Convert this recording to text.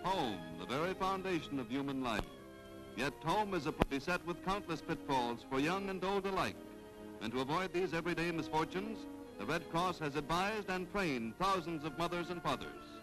home, the very foundation of human life. Yet home is beset with countless pitfalls for young and old alike. And to avoid these everyday misfortunes, the Red Cross has advised and trained thousands of mothers and fathers.